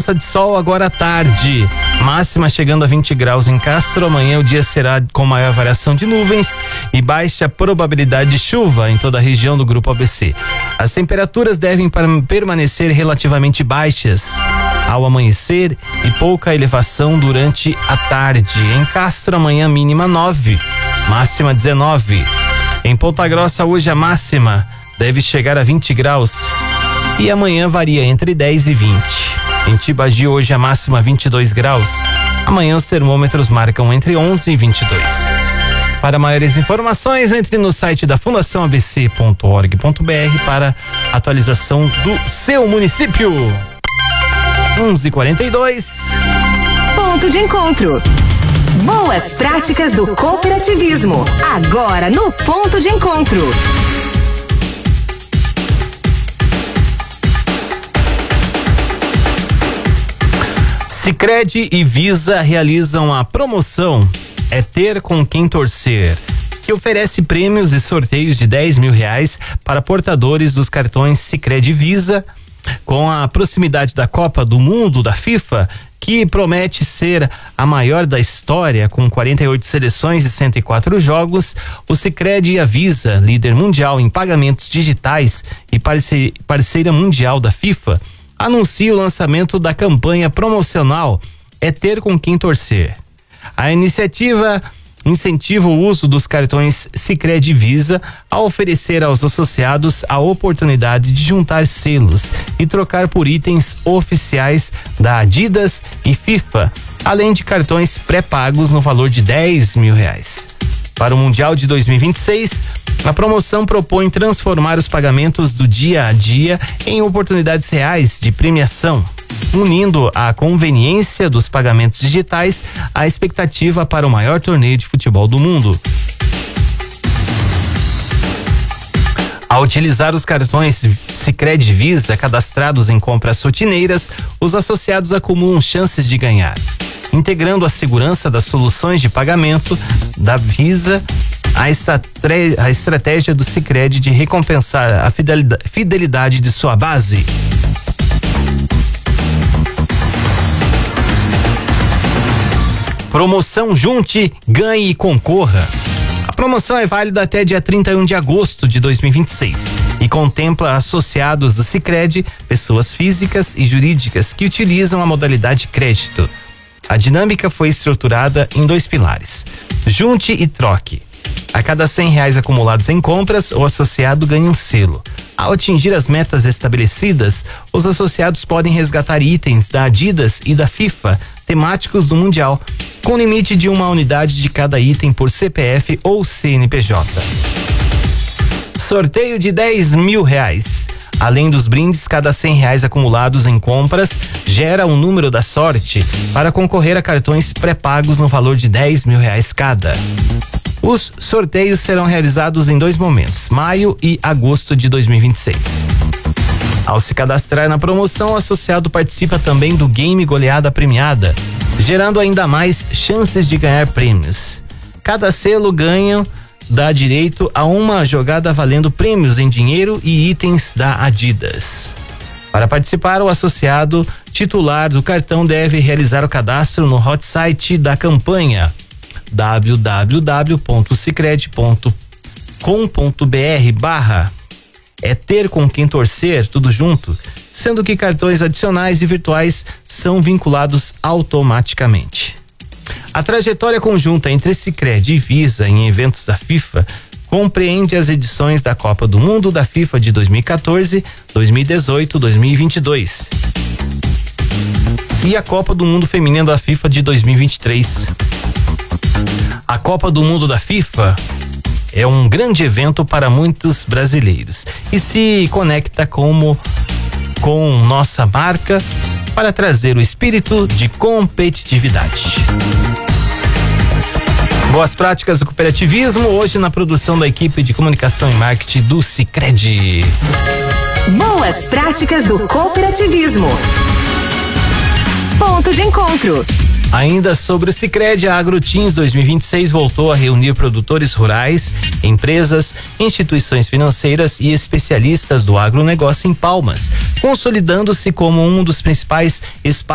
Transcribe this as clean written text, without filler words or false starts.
presença de sol agora à tarde. Máxima chegando a 20 graus em Castro. Amanhã o dia será com maior variação de nuvens e baixa probabilidade de chuva em toda a região do Grupo ABC. As temperaturas devem permanecer relativamente baixas ao amanhecer e pouca elevação durante a tarde. Em Castro, amanhã mínima 9, máxima 19. Em Ponta Grossa, hoje a máxima deve chegar a 20 graus e amanhã varia entre 10 e 20. Em Tibagi, hoje a máxima 22 graus. Amanhã os termômetros marcam entre 11 e 22. Para maiores informações, entre no site da fundaçãoabc.org.br para atualização do seu município. 11:42. Ponto de encontro. Boas práticas do cooperativismo. Agora no Ponto de Encontro. Sicredi e Visa realizam a promoção É Ter com Quem Torcer, que oferece prêmios e sorteios de R$10 mil para portadores dos cartões Sicredi e Visa. Com a proximidade da Copa do Mundo da FIFA, que promete ser a maior da história, com 48 seleções e 104 jogos, o Sicredi e a Visa, líder mundial em pagamentos digitais e parceira mundial da FIFA, anuncia o lançamento da campanha promocional É Ter com Quem Torcer. A iniciativa incentiva o uso dos cartões Sicredi e Visa a oferecer aos associados a oportunidade de juntar selos e trocar por itens oficiais da Adidas e FIFA, além de cartões pré-pagos no valor de R$10 mil. Para o Mundial de 2026, a promoção propõe transformar os pagamentos do dia a dia em oportunidades reais de premiação, unindo a conveniência dos pagamentos digitais à expectativa para o maior torneio de futebol do mundo. Ao utilizar os cartões Sicredi e Visa cadastrados em compras rotineiras, os associados acumulam chances de ganhar. Integrando a segurança das soluções de pagamento da Visa, a estratégia do Sicredi de recompensar a fidelidade de sua base. Promoção Junte, Ganhe e Concorra. A promoção é válida até dia 31 de agosto de 2026 e contempla associados do Sicredi, pessoas físicas e jurídicas que utilizam a modalidade crédito. A dinâmica foi estruturada em 2 pilares: junte e troque. A cada R$100 acumulados em compras, o associado ganha um selo. Ao atingir as metas estabelecidas, os associados podem resgatar itens da Adidas e da FIFA temáticos do Mundial, com limite de 1 unidade de cada item por CPF ou CNPJ. Sorteio de R$10 mil. Além dos brindes, cada R$100 acumulados em compras gera um número da sorte para concorrer a cartões pré-pagos no valor de R$10 mil cada. Os sorteios serão realizados em 2 momentos, maio e agosto de 2026. Ao se cadastrar na promoção, o associado participa também do Game Goleada Premiada, gerando ainda mais chances de ganhar prêmios. Cada selo ganho dá direito a uma jogada valendo prêmios em dinheiro e itens da Adidas. Para participar, o associado titular do cartão deve realizar o cadastro no hot site da campanha www.sicredi.com.br/É Ter com Quem Torcer, tudo junto, sendo que cartões adicionais e virtuais são vinculados automaticamente. A trajetória conjunta entre Sicredi e Visa em eventos da FIFA compreende as edições da Copa do Mundo da FIFA de 2014, 2018, 2022 e a Copa do Mundo Feminino da FIFA de 2023. A Copa do Mundo da FIFA é um grande evento para muitos brasileiros e se conecta com nossa marca para trazer o espírito de competitividade. Boas práticas do cooperativismo, hoje na produção da equipe de comunicação e marketing do Sicredi. Boas práticas do cooperativismo. Ponto de encontro. Ainda sobre o Sicredi, a AgroTeams 2026 voltou a reunir produtores rurais, empresas, instituições financeiras e especialistas do agronegócio em Palmas, consolidando-se como um dos principais espaços